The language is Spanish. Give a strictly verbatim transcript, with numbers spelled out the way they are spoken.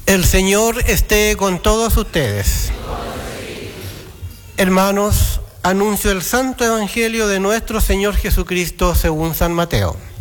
El Señor esté con todos ustedes. Hermanos, anuncio el Santo Evangelio de nuestro Señor Jesucristo según San Mateo.